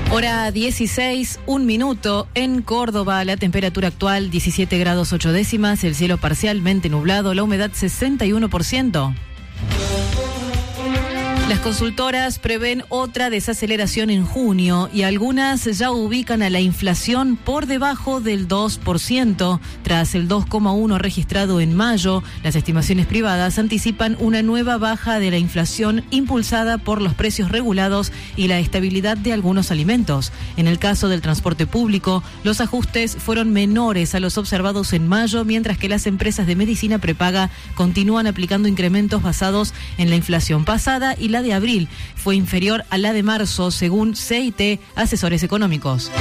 Hora 16, 1 minuto. En Córdoba, la temperatura actual 17 grados 8 décimas, el cielo parcialmente nublado, la humedad 61%. Las consultoras prevén otra desaceleración en junio y algunas ya ubican a la inflación por debajo del 2%. Tras el 2,1% registrado en mayo, las estimaciones privadas anticipan una nueva baja de la inflación impulsada por los precios regulados y la estabilidad de algunos alimentos. En el caso del transporte público, los ajustes fueron menores a los observados en mayo, mientras que las empresas de medicina prepaga continúan aplicando incrementos basados en la inflación pasada y la de abril fue inferior a la de marzo, según CIT, asesores económicos.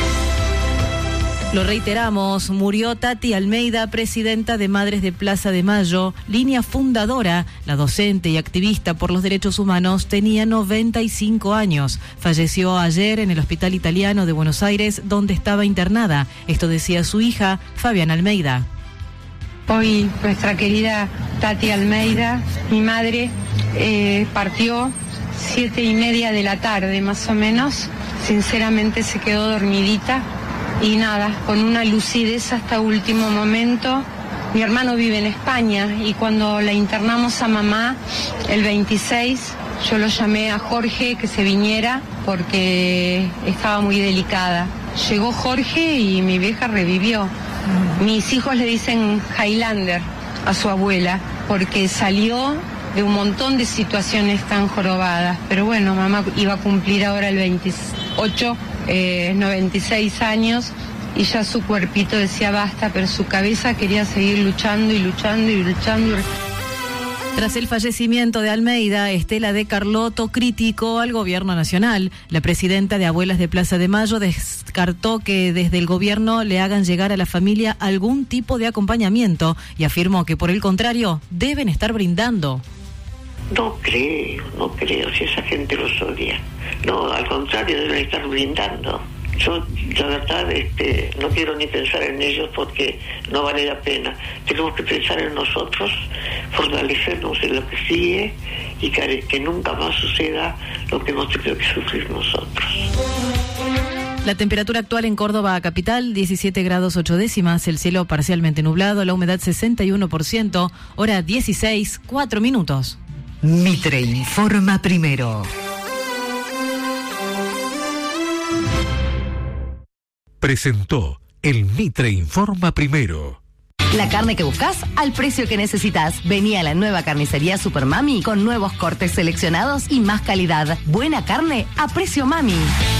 Lo reiteramos, murió Tati Almeida, presidenta de Madres de Plaza de Mayo, línea fundadora. La docente y activista por los derechos humanos tenía 95 años. Falleció ayer en el Hospital Italiano de Buenos Aires, donde estaba internada. Esto decía su hija, Fabiana Almeida. Hoy nuestra querida Tati Almeida, mi madre, partió 7:30 de la tarde más o menos. Sinceramente se quedó dormidita y nada, con una lucidez hasta último momento. Mi hermano vive en España y cuando la internamos a mamá el 26, yo lo llamé a Jorge que se viniera porque estaba muy delicada. Llegó Jorge y mi vieja revivió. Mis hijos le dicen Highlander a su abuela porque salió de un montón de situaciones tan jorobadas. Pero bueno, mamá iba a cumplir ahora el 28, 96 años y ya su cuerpito decía basta, pero su cabeza quería seguir luchando y luchando y luchando. Tras el fallecimiento de Almeida, Estela de Carlotto criticó al gobierno nacional. La presidenta de Abuelas de Plaza de Mayo descartó que desde el gobierno le hagan llegar a la familia algún tipo de acompañamiento y afirmó que por el contrario deben estar brindando. No creo, si esa gente los odia. No, al contrario, deben estar brindando. Yo, la verdad, no quiero ni pensar en ellos porque no vale la pena. Tenemos que pensar en nosotros, fortalecernos en lo que sigue y que nunca más suceda lo que hemos tenido que sufrir nosotros. La temperatura actual en Córdoba capital, 17 grados 8 décimas, el cielo parcialmente nublado, la humedad 61%, hora 16, 4 minutos. Mitre informa primero. Presentó el Mitre Informa Primero. La carne que buscas al precio que necesitas. Vení a la nueva carnicería Super Mami con nuevos cortes seleccionados y más calidad. Buena carne a precio Mami.